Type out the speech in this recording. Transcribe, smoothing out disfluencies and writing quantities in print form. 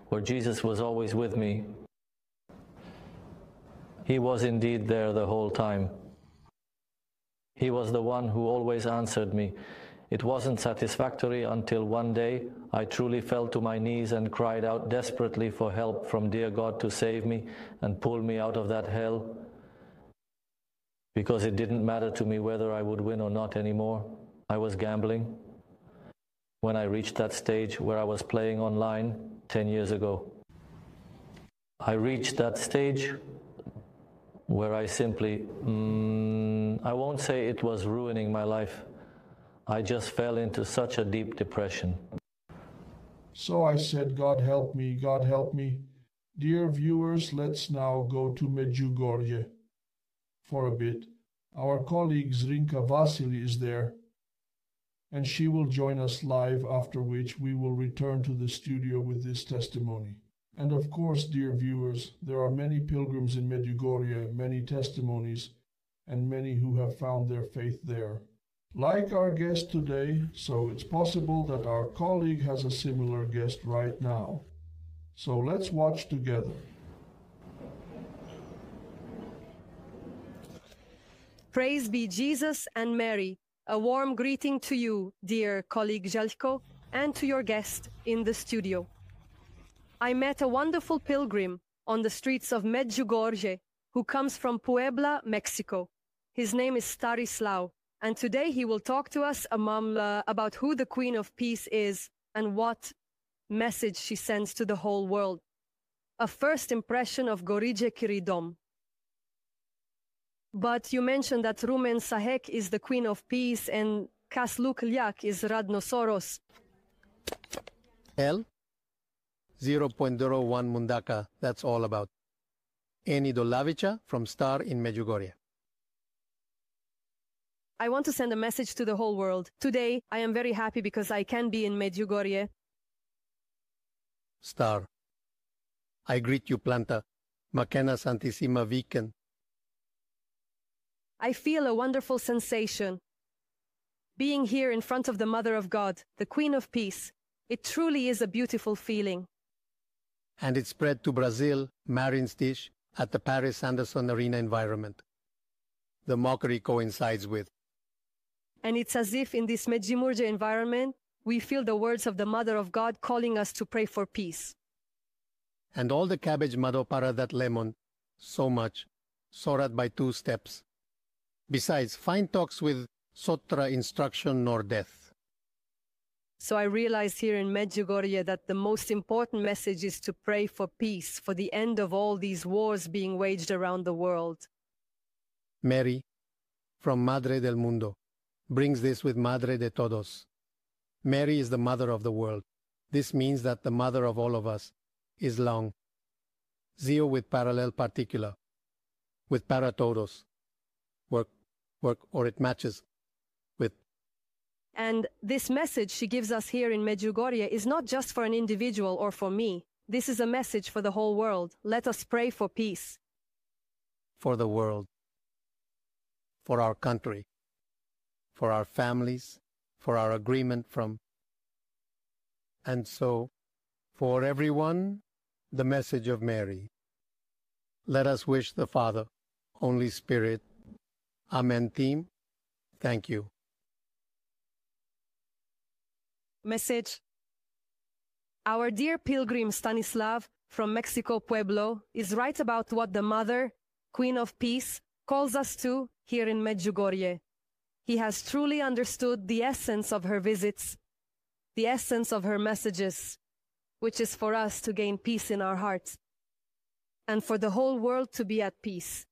where Jesus was always with me. He was indeed there the whole time. He was the one who always answered me. It wasn't satisfactory until one day I truly fell to my knees and cried out desperately for help from dear God to save me and pull me out of that hell, because it didn't matter to me whether I would win or not anymore. I was gambling when I reached that stage where I was playing online 10 years ago. I reached that stage where I simply, I won't say it was ruining my life. I just fell into such a deep depression. So I said, God help me, God help me. Dear viewers, let's now go to Medjugorje for a bit. Our colleague Zrinka Vasily is there, and she will join us live, after which we will return to the studio with this testimony. And of course, dear viewers, there are many pilgrims in Medjugorje, many testimonies, and many who have found their faith there. Like our guest today, so it's possible that our colleague has a similar guest right now. So let's watch together. Praise be Jesus and Mary. A warm greeting to you, dear colleague Željko, and to your guest in the studio. I met a wonderful pilgrim on the streets of Medjugorje who comes from Puebla, Mexico. His name is Starislav, and today he will talk to us about who the Queen of Peace is and what message she sends to the whole world. A first impression of Gorice Kiridom. But you mentioned that Rumen Sahek is the Queen of Peace and Kasluk Lyak is Radnosoros. L 0.01 Mundaka, that's all about. Eni Dolavica from Star in Medjugorje. I want to send a message to the whole world. Today, I am very happy because I can be in Medjugorje. Star. I greet you, Planta. Makena Santissima Viken. I feel a wonderful sensation. Being here in front of the Mother of God, the Queen of Peace, it truly is a beautiful feeling. And it spread to Brazil, Marienstich, at the Paris Anderson Arena environment. The mockery coincides with. And it's as if in this Medjugorje environment, we feel the words of the Mother of God calling us to pray for peace. And all the cabbage mado para that lemon, so much, sorat by 2 steps. Besides, fine talks with sotra instruction nor death. So I realized here in Medjugorje that the most important message is to pray for peace, for the end of all these wars being waged around the world. Mary, from Madre del Mundo, brings this with Madre de Todos. Mary is the mother of the world. This means that the mother of all of us is long. Zio with parallel particular, with para todos. Work, or it matches with. And this message she gives us here in Medjugorje is not just for an individual or for me. This is a message for the whole world. Let us pray for peace. For the world. For our country. For our families. For our agreement from. And so, for everyone, the message of Mary. Let us wish the Father, Holy Spirit. Amen, team. Thank you. Message. Our dear pilgrim Stanislav from Mexico, Pueblo, is right about what the Mother, Queen of Peace, calls us to here in Medjugorje. He has truly understood the essence of her visits, the essence of her messages, which is for us to gain peace in our hearts, and for the whole world to be at peace.